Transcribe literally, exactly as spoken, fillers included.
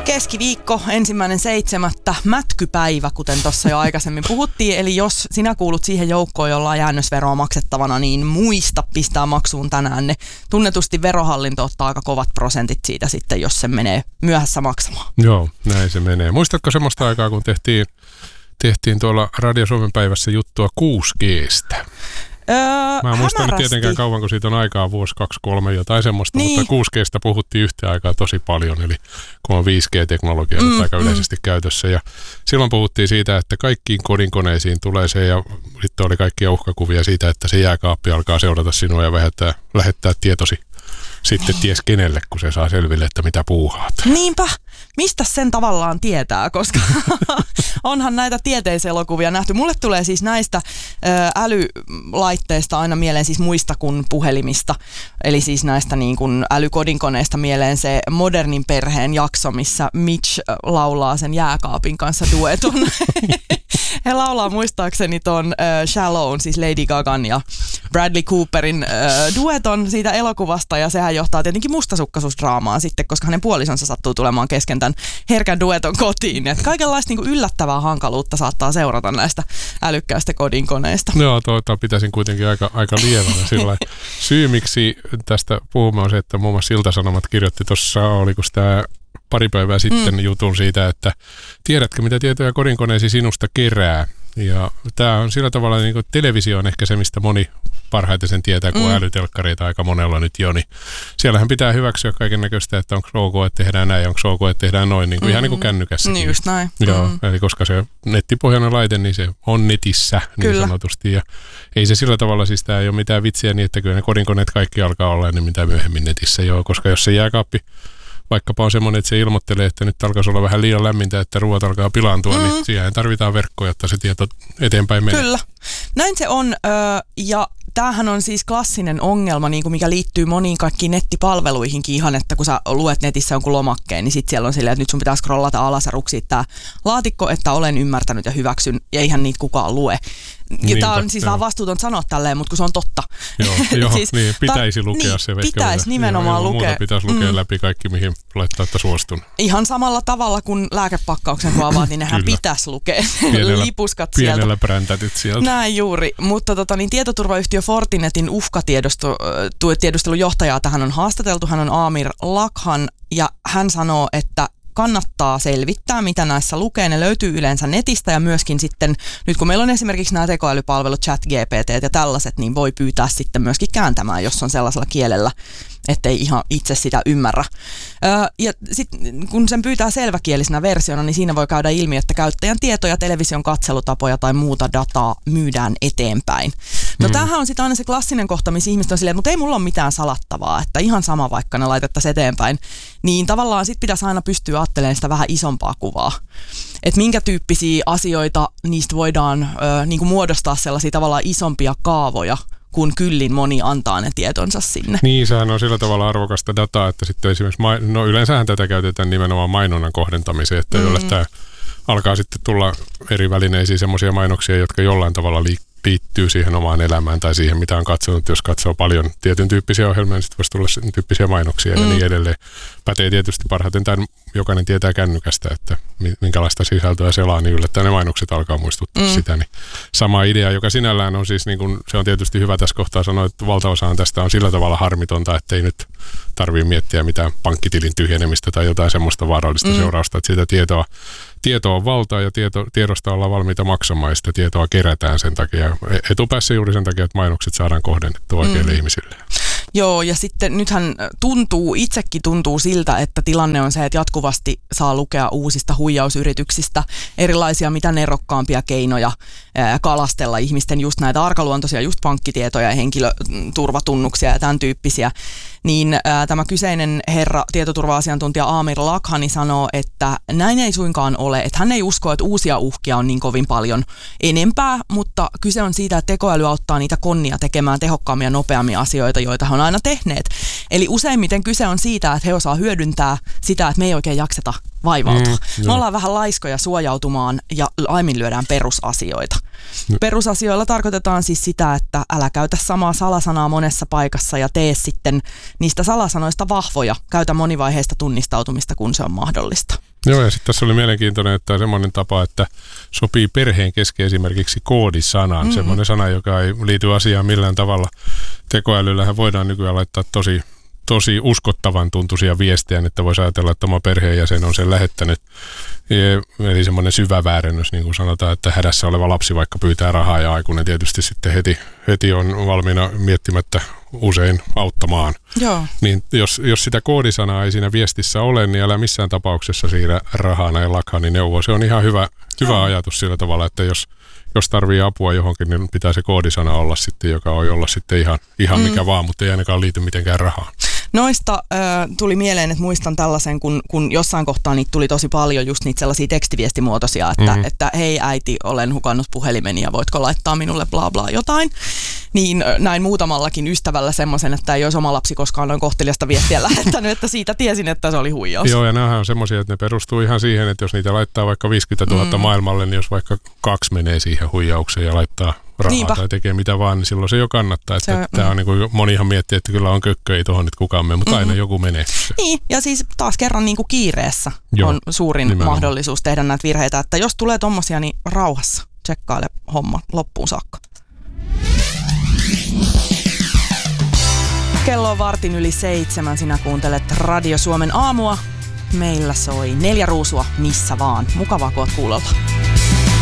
Keskiviikko, ensimmäinen seitsemättä, mätkypäivä, kuten tuossa jo aikaisemmin puhuttiin. Eli jos sinä kuulut siihen joukkoon, jolla on jäännösveroa maksettavana, niin muista pistää maksuun tänään ne. Tunnetusti verohallinto ottaa aika kovat prosentit siitä sitten, jos se menee myöhässä maksamaan. Joo, näin se menee. Muistatko semmoista aikaa, kun tehtiin, tehtiin tuolla Radio Suomen päivässä juttua kuusi G:stä? Öö, Mä en muista nyt tietenkään kauan, kun siitä on aikaa, vuosi, kaksi, kolme, jotain semmoista, niin. Mutta kuusi G:stä puhuttiin yhtä aikaa tosi paljon, eli kun on viisi G-teknologia mm, aika yleisesti mm. käytössä. Ja silloin puhuttiin siitä, että kaikkiin kodinkoneisiin tulee se, ja sitten oli kaikkia uhkakuvia siitä, että se jääkaappi alkaa seurata sinua ja lähettää, lähettää tietosi sitten niin. ties kenelle, kun se saa selville, että mitä puuhaat. Niinpä. Mistä sen tavallaan tietää, koska onhan näitä tieteiselokuvia nähty. Mulle tulee siis näistä ö, älylaitteista aina mieleen siis muista kuin puhelimista. Eli siis näistä niin kuin älykodinkoneista mieleen se Modernin perheen jakso, missä Mitch laulaa sen jääkaapin kanssa dueton. He laulaa muistaakseni ton äh, Shallown, siis Lady Gagan ja Bradley Cooperin äh, dueton siitä elokuvasta, ja sehän johtaa tietenkin mustasukkaisuusdraamaan sitten, koska hänen puolisonsa sattuu tulemaan kesken tämän herkän dueton kotiin. Et kaikenlaista niin kuin yllättävää hankaluutta saattaa seurata näistä älykkäistä kodinkoneista. Joo, tuota pitäisin kuitenkin aika, aika lievänä sillä syy, miksi tästä puhumme, on se, että muun muassa Ilta-Sanomat kirjoitti tuossa, oliko tämä pari päivää sitten mm. jutun siitä, että tiedätkö, mitä tietoja kodinkoneesi sinusta kerää. Ja tämä on sillä tavalla, niin kuin televisio on ehkä se, mistä moni parhaiten sen tietää, kun mm. älytelkkareita aika monella nyt jo. Niin siellähän pitää hyväksyä kaiken näköistä, että onko ok, että tehdään näin, onko ok, että tehdään noin, niin kuin mm. ihan niin kuin kännykässäkin. Niin just näin. Joo, mm. eli koska se nettipohjainen laite, niin se on netissä niin kyllä. sanotusti. Ja ei se sillä tavalla, siis tämä ei ole mitään vitsiä niin, että kyllä ne kodinkoneet kaikki alkaa olla niin mitä myöhemmin netissä joo, koska jos se jääkaappi vaikkapa on semmoinen, että se ilmoittelee, että nyt alkaisi olla vähän liian lämmintä, että ruoat alkaa pilaantua, mm. niin siihen tarvitaan verkkoja, jotta se tieto eteenpäin menee. Kyllä. Näin se on, ja tämähän on siis klassinen ongelma, niin kuin mikä liittyy moniin kaikkiin nettipalveluihinkin ihan, että kun sä luet netissä jonkun lomakkeen, niin sitten siellä on silleen, että nyt sun pitää scrollata alas ja ruksia tämä laatikko, että olen ymmärtänyt ja hyväksyn, ja eihän niitä kukaan lue. Niinpä, tämä on siis joo. vähän vastuuton sanoa tälleen, mutta kun se on totta. Joo, joo siis, niin, pitäisi ta- lukea niin, se. Pitäisi nimenomaan joo, lukea. Muuta pitäisi lukea mm. läpi kaikki, mihin laittaa, että suostun. Ihan samalla tavalla kuin lääkepakkauksen kun avaat, niin nehän pitäisi lukea pienellä, lipuskat sieltä. Pienellä präntätyt sieltä. Näin juuri, mutta tota, niin tietoturvayhtiö Fortinetin uhkatiedustelun johtajaa tähän on haastateltu. Hän on Amir Lakhan, ja hän sanoo, että kannattaa selvittää, mitä näissä lukee. Ne löytyy yleensä netistä, ja myöskin sitten, nyt kun meillä on esimerkiksi nämä tekoälypalvelut, ChatGPT ja tällaiset, niin voi pyytää sitten myöskin kääntämään, jos on sellaisella kielellä, ettei ihan itse sitä ymmärrä. Öö, ja sitten kun sen pyytää selväkielisenä versiona, niin siinä voi käydä ilmi, että käyttäjän tietoja, television katselutapoja tai muuta dataa myydään eteenpäin. No mm. tämähän on sitten aina se klassinen kohta, missä ihmiset on silleen, mutta ei mulla ole mitään salattavaa, että ihan sama vaikka ne laitettaisiin eteenpäin. Niin tavallaan sitten pitäisi aina pystyä ajattelemaan sitä vähän isompaa kuvaa. Että minkä tyyppisiä asioita niistä voidaan ö, niinku muodostaa sellaisia tavallaan isompia kaavoja, kun kyllin moni antaa ne tietonsa sinne. Niin, sehän on sillä tavalla arvokasta dataa, että sitten esimerkiksi, no yleensähän tätä käytetään nimenomaan mainonnan kohdentamiseen, että mm. jolle tämä alkaa sitten tulla eri välineisiin semmoisia mainoksia, jotka jollain tavalla liikkuu. liittyy siihen omaan elämään tai siihen, mitä on katsonut. Jos katsoo paljon tietyn tyyppisiä ohjelmia, niin sitten voisi tulla sen tyyppisiä mainoksia mm. ja niin edelleen. Pätee tietysti parhaiten tämän, jokainen tietää kännykästä, että minkälaista sisältöä selaa, niin yllättäen ne mainokset alkaa muistuttaa mm. sitä. Niin sama idea, joka sinällään on siis, niin kuin, se on tietysti hyvä tässä kohtaa sanoa, että valtaosaan tästä on sillä tavalla harmitonta, että ei nyt tarvitse miettiä mitään pankkitilin tyhjenemistä tai jotain semmoista vaarallista mm. seurausta, että sitä tietoa Tieto on valtaa ja tieto, tiedosta ollaan valmiita maksamaan ja sitä tietoa kerätään sen takia. Etupäässä juuri sen takia, että mainokset saadaan kohdennettua oikeille mm. ihmisille. Joo, ja sitten nythän tuntuu, itsekin tuntuu siltä, että tilanne on se, että jatkuvasti saa lukea uusista huijausyrityksistä erilaisia mitä nerokkaampia keinoja ää, kalastella ihmisten just näitä arkaluontoisia just pankkitietoja ja henkilöturvatunnuksia ja tämän tyyppisiä. Niin ää, tämä kyseinen herra, tietoturva-asiantuntija Amir Lakhani sanoo, että näin ei suinkaan ole, että hän ei usko, että uusia uhkia on niin kovin paljon enempää, mutta kyse on siitä, että tekoäly auttaa niitä konnia tekemään tehokkaammin ja nopeammin asioita, joita he on aina tehneet. Eli useimmiten kyse on siitä, että he osaa hyödyntää sitä, että me ei oikein jakseta vaivautua. Mm, me ollaan vähän laiskoja suojautumaan ja laiminlyödään perusasioita. No. Perusasioilla tarkoitetaan siis sitä, että älä käytä samaa salasanaa monessa paikassa ja tee sitten niistä salasanoista vahvoja. Käytä monivaiheista tunnistautumista, kun se on mahdollista. Joo, ja sitten tässä oli mielenkiintoinen, että semmoinen tapa, että sopii perheen kesken esimerkiksi koodisanaan. Mm-hmm. Semmoinen sana, joka ei liity asiaan millään tavalla. Tekoälyllähän voidaan nykyään laittaa tosi, tosi uskottavan tuntuisia viestejä, että voisi ajatella, että oma perheenjäsen on sen lähettänyt. Eli semmoinen syvä väärennös, niin kuin sanotaan, että hädässä oleva lapsi vaikka pyytää rahaa ja aikuinen tietysti sitten heti, heti on valmiina miettimättä usein auttamaan. Joo. Niin jos, jos sitä koodisanaa ei siinä viestissä ole, niin älä missään tapauksessa siirrä rahaa näin Lakhani neuvoa. Se on ihan hyvä, hyvä ajatus sillä tavalla, että jos, jos tarvii apua johonkin, niin pitää se koodisana olla sitten, joka voi olla sitten ihan, ihan mm. mikä vaan, mutta ei ainakaan liity mitenkään rahaan. Noista äh, tuli mieleen, että muistan tällaisen, kun, kun jossain kohtaa niitä tuli tosi paljon, just niitä sellaisia tekstiviestimuotoisia, että, mm-hmm. että hei äiti, olen hukannut puhelimeni ja voitko laittaa minulle bla bla jotain. Niin näin muutamallakin ystävällä semmoisen, että ei olisi oma lapsi koskaan noin kohteliasta viestiä lähettänyt, että siitä tiesin, että se oli huijaus. Joo, ja nämähän on semmoisia, että ne perustuu ihan siihen, että jos niitä laittaa vaikka viisikymmentätuhatta mm. maailmalle, niin jos vaikka kaksi menee siihen huijaukseen ja laittaa rahaa Niinpä. Tai tekee mitä vaan, niin silloin se jo kannattaa. Että se, tämä mm. on niin kuin monihan miettii, että kyllä on kökkö, ei tuohon nyt kukaan mene, mutta mm-hmm. aina joku menee. Niin, ja siis taas kerran niin kuin kiireessä Joo, on suurin nimenomaan. mahdollisuus tehdä näitä virheitä, että jos tulee tommosia, niin rauhassa tsekkaile homma loppuun saakka. Kello on vartin yli seitsemän, sinä kuuntelet Radio Suomen aamua. Meillä soi Neljä Ruusua missä vaan. Mukavaa, kun oot kuulolla.